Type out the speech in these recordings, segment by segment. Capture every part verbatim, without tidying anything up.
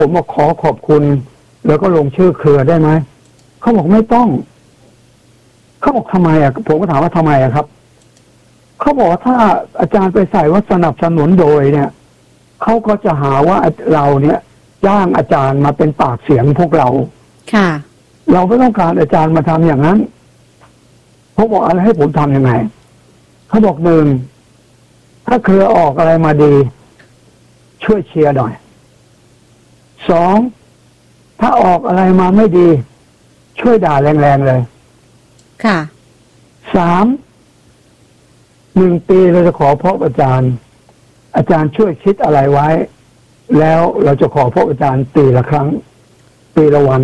ผมมาขอขอบคุณแล้วก็ลงชื่อเครือได้ไหมเขาบอกไม่ต้องเขาบอกทำไมอ่ะผมก็ถามว่าทำไมอ่ะครับเขาบอกว่าถ้าอาจารย์ไปใส่ว่าสนับสนุนโดยเนี่ยเขาก็จะหาว่าเราเนี่ยจ้างอาจารย์มาเป็นปากเสียงพวกเราค่ะเราไม่ต้องการอาจารย์มาทำอย่างนั้นเขาบอกอะไรให้ผมทำยังไงเขาบอกหนึ่งถ้าเครือออกอะไรมาดีช่วยเชียร์หน่อยสองถ้าออกอะไรมาไม่ดีช่วยด่าแรงๆเลยค่ะสามหนึ่งปีเราจะขอพบอาจารย์อาจารย์ช่วยคิดอะไรไว้แล้วเราจะขอพบอาจารย์ปีละครั้งปีละวัน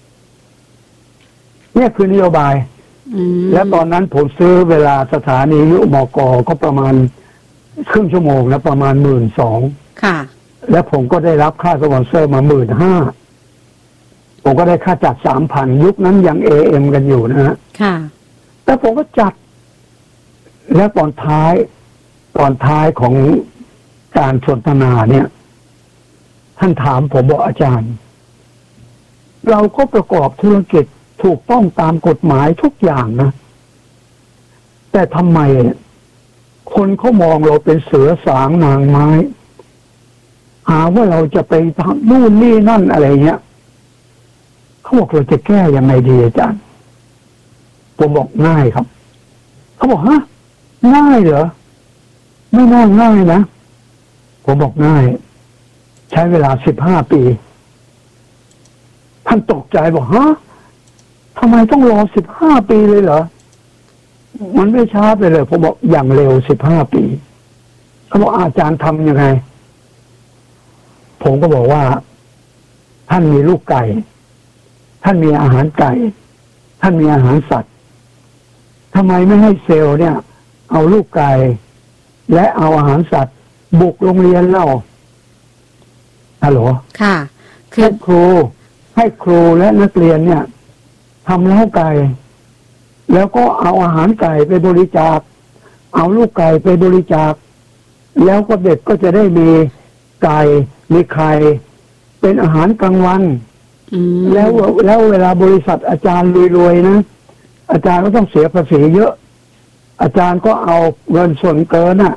เนี่ยคือนโยบายและตอนนั้นผมซื้อเวลาสถานียุมกก็ประมาณครึ่งชั่วโมงนะประมาณหมื่นสองค่ะและผมก็ได้รับค่าสปอนเซอร์มาหมื่นห้าผมก็ได้ค่าจัดสามพันยุคนั้นยังเอเอ็มกันอยู่นะฮะค่ะแล้วผมก็จัดและตอนท้ายตอนท้ายของการสนทนาเนี่ยท่านถามผมบอกอาจารย์เราก็ประกอบธุรกิจถูกต้องตามกฎหมายทุกอย่างนะแต่ทำไมคนเขามองเราเป็นเสือสางนางไม้หาว่าเราจะไปทำนู่นนี่นั่นอะไรเงี้ยเขาบอกเราจะแก้ยังไงดีอาจารย์ผมบอกง่ายครับเขาบอกฮะง่ายเหรอไม่น่าง่ายนะผมบอกง่ายใช้เวลาสิบห้าปีท่านตกใจบอกฮะทำไมต้องรอสิบห้าปีเลยเหรอมันไม่ช้าไปเลยผมบอกอย่างเร็วสิบห้าปีเขาบอกอาจารย์ทำยังไงผมก็บอกว่าท่านมีลูกไก่ท่านมีอาหารไก่ท่านมีอาหารสัตว์ทำไมไม่ให้เซลล์เนี่ยเอาลูกไก่และเอาอาหารสัตว์บุกโรงเรียนเล่าฮัลโหลค่ะให้ครูให้ครูและนักเรียนเนี่ยทำเล้าไก่แล้วก็เอาอาหารไก่ไปบริจาคเอาลูกไก่ไปบริจาคแล้วก็เด็กก็จะได้มีไก่มีไข่เป็นอาหารกลางวันแล้วแล้วเวลาบริษัทอาจารย์รวยๆนะอาจารย์ก็ต้องเสียภาษีเยอะอาจารย์ก็เอาเงินส่วนเกินน่ะ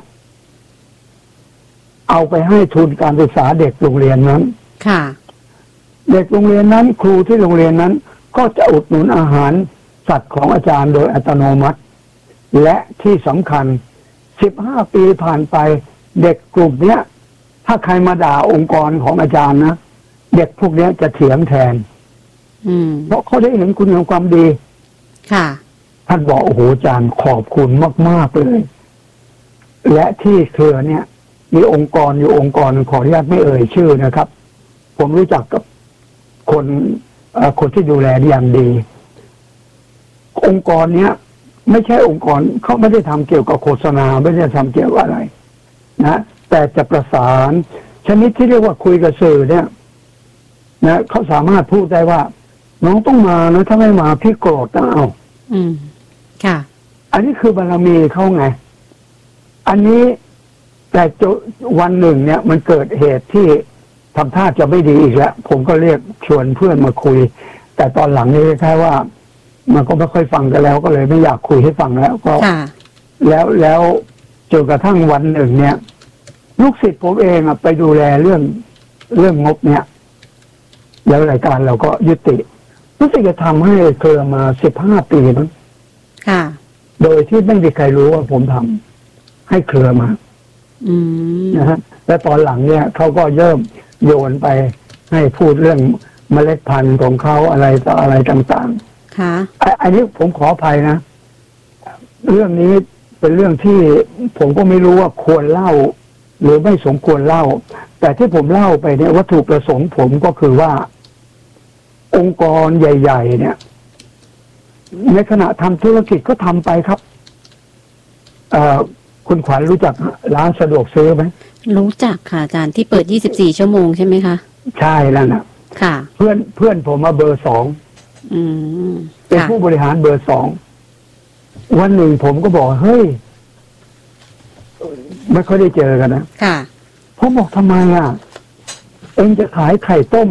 เอาไปให้ทุนการศึกษาเด็กโรงเรียนนั้นค่ะเด็กโรงเรียนนั้นครูที่โรงเรียนนั้นก็จะอุดหนุนอาหารสัตว์ของอาจารย์โดยอัตโนมัติและที่สำคัญสิบห้าปีผ่านไปเด็กกลุ่มเนี้ยถ้าใครมาด่าองค์กรของอาจารย์นะเด็กพวกนี้จะเถียงแทนเพราะเขาได้เห็นคุณงามความดีค่ะท่านบอกโอ้โหอาจารย์ขอบคุณมากๆเลยและที่เครือเนี่ยมีองค์กรอยู่องค์กรขออนุญาตไม่เอ่ยชื่อนะครับผมรู้จักกับคนคนที่ดูแลอย่างดีองค์กรเนี้ยไม่ใช่องค์กรเขาไม่ได้ทำเกี่ยวกับโฆษณาไม่ได้ทำเกี่ยวกับอะไรนะแต่จะประสานชนิดที่เรียกว่าคุยกับสื่อเนี่ยนะเขาสามารถพูดได้ว่าน้องต้องมานะถ้าไม่มาพี่โกรธนะเอาอืมค่ะอันนี้คือบารมีเขาไงอันนี้แต่วันหนึ่งเนี่ยมันเกิดเหตุที่ทำท่าจะไม่ดีอีกแล้วผมก็เรียกชวนเพื่อนมาคุยแต่ตอนหลังนี้แค่ว่ามันก็ไม่ค่อยฟังกันแล้วก็เลยไม่อยากคุยให้ฟังแล้วก็แล้วแล้วจนกระทั่งวันหนึ่งเนี่ยลูกศิษย์ผมเองอ่ะไปดูแลเรื่องเรื่องงบเนี่ยแล้วรายการเราก็ยุติรู้สึกจะทำให้เคยมาสิบห้าปีนั้นค่ะโดยที่ไม่มีใครรู้ว่าผมทำให้เครือมาอืมนะฮะและตอนหลังเนี่ยเขาก็เริ่มโยนไปให้พูดเรื่องเมล็ดพันธุ์ของเขาอะไรต่ออะไรต่างๆค่ะอันนี้ผมขออภัยนะเรื่องนี้เป็นเรื่องที่ผมก็ไม่รู้ว่าควรเล่าหรือไม่สมควรเล่าแต่ที่ผมเล่าไปเนี่ยวัตถุประสงค์ผมก็คือว่าองค์กรใหญ่ๆเนี่ยในขณะทำธุรกิจก็ทำไปครับเอ่อคุณขวัญรู้จักร้านสะดวกซื้อไหมรู้จักค่ะอาจารย์ที่เปิดยี่สิบสี่ชั่วโมงใช่ไหมคะใช่แล้วนะค่ะเพื่อนเพื่อนผมมาเบอร์สองเป็นผู้บริหารเบอร์สองวันหนึ่งผมก็บอกเฮ้ยไม่ค่อยได้เจอกันนะค่ะผมบอกทำไมอ่ะเอ็งจะขายไข่ต้ม